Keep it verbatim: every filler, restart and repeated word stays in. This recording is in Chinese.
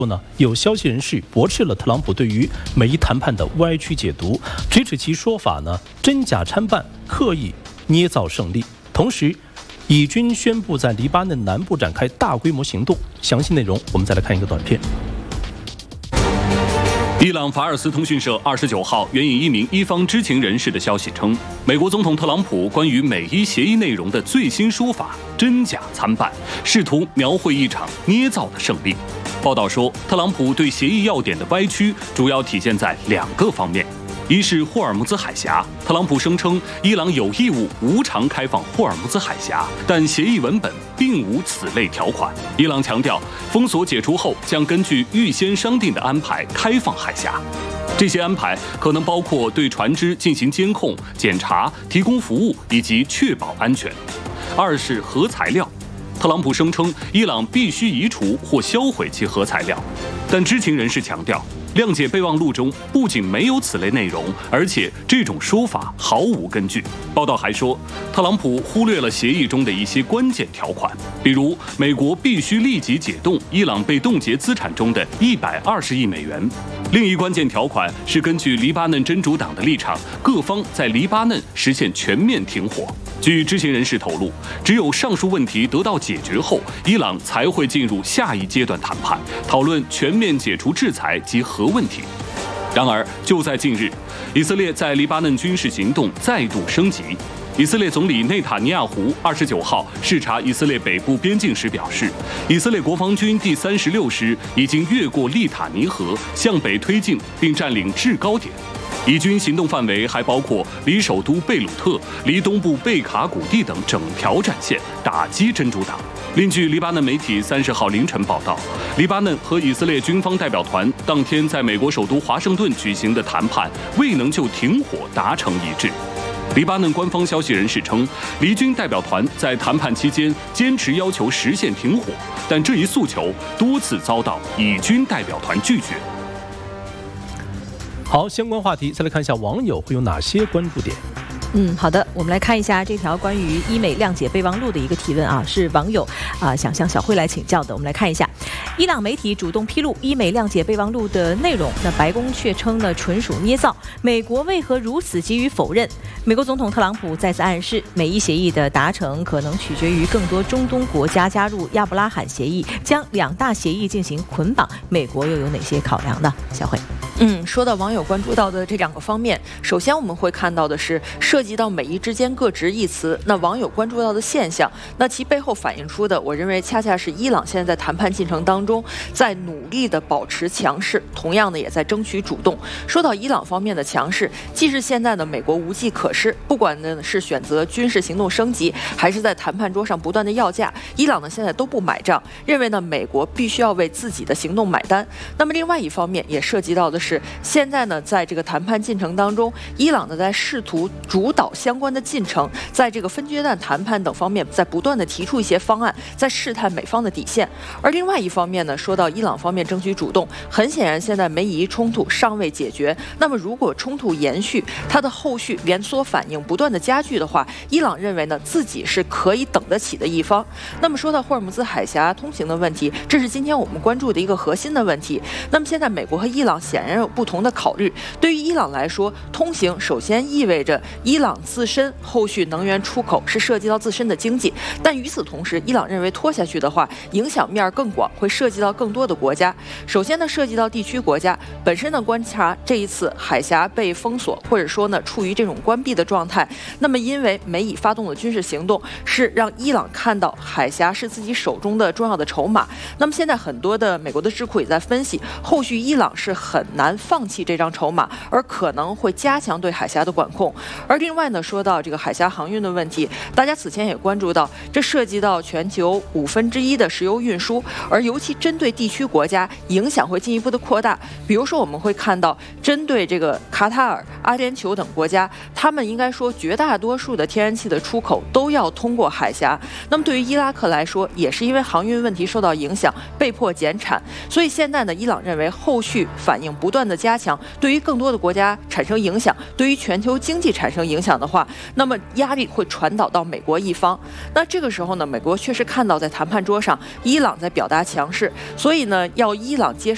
呢，有消息人士驳斥了特朗普对于美伊谈判的歪曲解读，直指其说法呢真假参半，刻意捏造胜利。同时，以军宣布在黎巴嫩南部展开大规模行动。详细内容，我们再来看一个短片。 伊朗法尔斯通讯社二十九号援引一名伊方知情人士的消息称，美国总统特朗普关于美伊协议内容的最新说法真假参半，试图描绘一场捏造的胜利。报道说，特朗普对协议要点的歪曲主要体现在两个方面。一是霍尔木兹海峡，特朗普声称伊朗有义务无偿开放霍尔木兹海峡，但协议文本并无此类条款。伊朗强调，封锁解除后将根据预先商定的安排开放海峡，这些安排可能包括对船只进行监控、检查、提供服务以及确保安全。二是核材料，特朗普声称伊朗必须移除或销毁其核材料，但知情人士强调，谅解备忘录中不仅没有此类内容，而且这种说法毫无根据。报道还说，特朗普忽略了协议中的一些关键条款，比如美国必须立即解冻伊朗被冻结资产中的一百二十亿美元。另一关键条款是根据黎巴嫩真主党的立场，各方在黎巴嫩实现全面停火。据知情人士透露，只有上述问题得到解决后，伊朗才会进入下一阶段谈判，讨论全面解除制裁及核问题。然而，就在近日，以色列在黎巴嫩军事行动再度升级。以色列总理内塔尼亚胡二十九号视察以色列北部边境时表示，以色列国防军第三十六师已经越过利塔尼河，向北推进并占领制高点。以军行动范围还包括离首都贝鲁特、离东部贝卡谷地等整条战线，打击真主党。另据黎巴嫩媒体三十号凌晨报道，黎巴嫩和以色列军方代表团当天在美国首都华盛顿举行的谈判未能就停火达成一致。黎巴嫩官方消息人士称，黎军代表团在谈判期间坚持要求实现停火，但这一诉求多次遭到以军代表团拒绝。 好，相关话题再来看一下网友会有哪些关注点。 嗯，好的，我们来看一下这条关于伊美谅解备忘录的一个提问啊，是网友啊想向小慧来请教的。我们来看一下，伊朗媒体主动披露伊美谅解备忘录的内容，那白宫却称呢纯属捏造，美国为何如此急于否认？美国总统特朗普再次暗示，美伊协议的达成可能取决于更多中东国家加入亚伯拉罕协议，将两大协议进行捆绑，美国又有哪些考量呢？小慧。 嗯，说到网友关注到的这两个方面，首先我们会看到的是涉及到美伊之间各执一词，那网友关注到的现象，那其背后反映出的，我认为恰恰是伊朗现在在谈判进程当中在努力的保持强势，同样的也在争取主动。说到伊朗方面的强势，既是现在的美国无计可施，不管呢是选择军事行动升级，还是在谈判桌上不断的要价，伊朗呢现在都不买账，认为呢美国必须要为自己的行动买单。那么另外一方面也涉及到的是，现在呢，在这个谈判进程当中，伊朗呢在试图主导相关的进程，在这个分阶段谈判等方面，在不断的提出一些方案，在试探美方的底线。而另外一方面呢，说到伊朗方面争取主动，很显然现在美以冲突尚未解决。那么如果冲突延续，它的后续连锁反应不断的加剧的话，伊朗认为呢自己是可以等得起的一方。那么说到霍尔木兹海峡通行的问题，这是今天我们关注的一个核心的问题。那么现在美国和伊朗显然有不同的考虑。对于伊朗来说，通行首先意味着伊朗自身后续能源出口是涉及到自身的经济，但与此同时，伊朗认为拖下去的话，影响面更广，会涉及到更多的国家。首先呢，涉及到地区国家本身的观察，这一次海峡被封锁，或者说呢处于这种关闭的状态，那么因为美以发动的军事行动是让伊朗看到海峡是自己手中的重要的筹码。那么现在很多的美国的智库也在分析，后续伊朗是很难放弃这张筹码，而可能会加强对海峡的管控。而另外呢，说到这个海峡航运的问题，大家此前也关注到，这涉及到全球五分之一的石油运输，而尤其针对地区国家，影响会进一步的扩大。比如说，我们会看到，针对这个卡塔尔、阿联酋等国家，他们应该说绝大多数的天然气的出口都要通过海峡。那么对于伊拉克来说，也是因为航运问题受到影响，被迫减产。所以现在呢，伊朗认为后续反应不断的加强，对于更多的国家产生影响，对于全球经济产生影响的话，那么压力会传导到美国一方。那这个时候呢，美国确实看到在谈判桌上伊朗在表达强势，所以呢，要伊朗接受